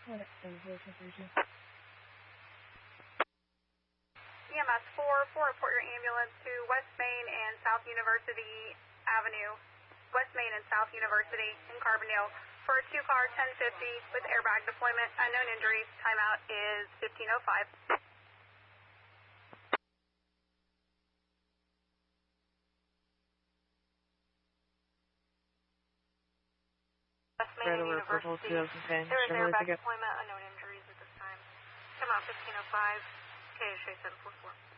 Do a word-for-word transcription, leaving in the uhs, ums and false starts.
E M S four, four, report your ambulance to West Main and South University Avenue, West Main and South University in Carbondale for a two-car ten fifty with airbag deployment, unknown injuries. Timeout is fifteen oh five. West Main and University. There is airbag deployment, unknown injuries at this time. Timeout fifteen oh five. K H A seven four four.